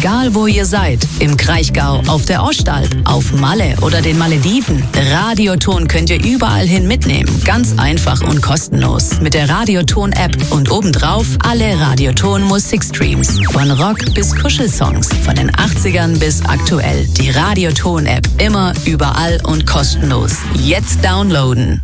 Egal wo ihr seid, im Kraichgau, auf der Ostalb, auf Malle oder den Malediven, Radioton könnt ihr überall hin mitnehmen. Ganz einfach und kostenlos. Mit der Radioton-App und obendrauf alle Radioton-Musikstreams. Von Rock bis Kuschelsongs, von den 80ern bis aktuell. Die Radioton-App immer, überall und kostenlos. Jetzt downloaden.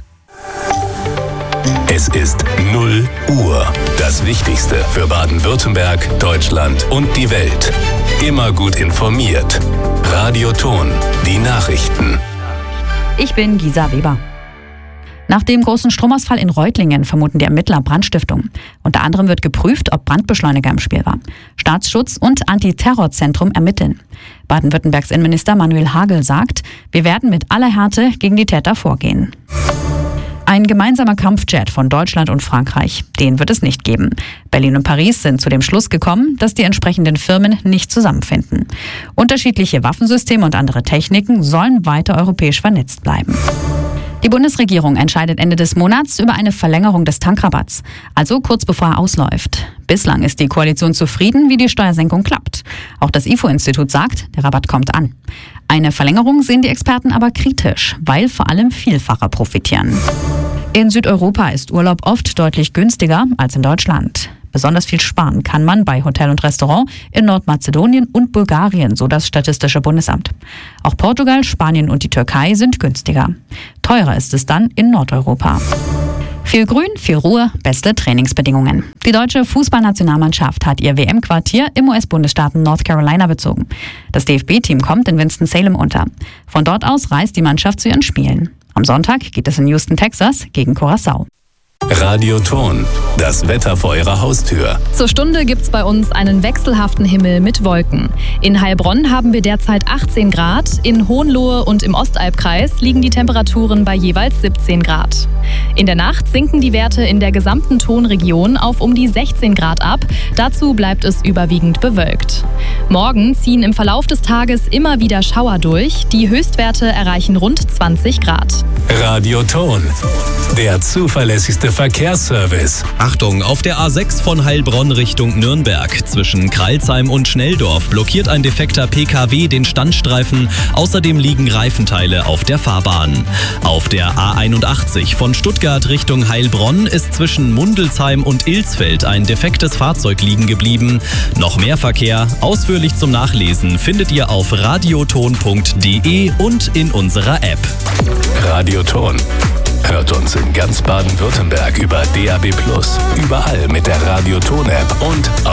Es ist 0 Uhr. Das Wichtigste für Baden-Württemberg, Deutschland und die Welt. Immer gut informiert. Radioton, die Nachrichten. Ich bin Gisa Weber. Nach dem großen Stromausfall in Reutlingen vermuten die Ermittler Brandstiftung. Unter anderem wird geprüft, ob Brandbeschleuniger im Spiel war. Staatsschutz und Antiterrorzentrum ermitteln. Baden-Württembergs Innenminister Manuel Hagel sagt, wir werden mit aller Härte gegen die Täter vorgehen. Ein gemeinsamer Kampfjet von Deutschland und Frankreich, den wird es nicht geben. Berlin und Paris sind zu dem Schluss gekommen, dass die entsprechenden Firmen nicht zusammenfinden. Unterschiedliche Waffensysteme und andere Techniken sollen weiter europäisch vernetzt bleiben. Die Bundesregierung entscheidet Ende des Monats über eine Verlängerung des Tankrabatts, also kurz bevor er ausläuft. Bislang ist die Koalition zufrieden, wie die Steuersenkung klappt. Auch das IFO-Institut sagt, der Rabatt kommt an. Eine Verlängerung sehen die Experten aber kritisch, weil vor allem Vielfahrer profitieren. In Südeuropa ist Urlaub oft deutlich günstiger als in Deutschland. Besonders viel sparen kann man bei Hotel und Restaurant in Nordmazedonien und Bulgarien, so das Statistische Bundesamt. Auch Portugal, Spanien und die Türkei sind günstiger. Teurer ist es dann in Nordeuropa. Viel Grün, viel Ruhe, beste Trainingsbedingungen. Die deutsche Fußballnationalmannschaft hat ihr WM-Quartier im US-Bundesstaaten North Carolina bezogen. Das DFB-Team kommt in Winston-Salem unter. Von dort aus reist die Mannschaft zu ihren Spielen. Am Sonntag geht es in Houston, Texas gegen Curaçao. Radioton, das Wetter vor Ihrer Haustür. Zur Stunde gibt's bei uns einen wechselhaften Himmel mit Wolken. In Heilbronn haben wir derzeit 18 Grad, in Hohenlohe und im Ostalbkreis liegen die Temperaturen bei jeweils 17 Grad. In der Nacht sinken die Werte in der gesamten Tonregion auf um die 16 Grad ab. Dazu bleibt es überwiegend bewölkt. Morgen ziehen im Verlauf des Tages immer wieder Schauer durch. Die Höchstwerte erreichen rund 20 Grad. Radioton, der zuverlässigste Verkehrsservice. Achtung, auf der A6 von Heilbronn Richtung Nürnberg. Zwischen Kralsheim und Schnelldorf blockiert ein defekter PKW den Standstreifen. Außerdem liegen Reifenteile auf der Fahrbahn. Auf der A81 von Stuttgart Richtung Heilbronn ist zwischen Mundelsheim und Ilsfeld ein defektes Fahrzeug liegen geblieben. Noch mehr Verkehr, ausführlich zum Nachlesen, findet ihr auf radioton.de und in unserer App. Radioton. Hört uns in ganz Baden-Württemberg über DAB+, überall mit der Radioton-App und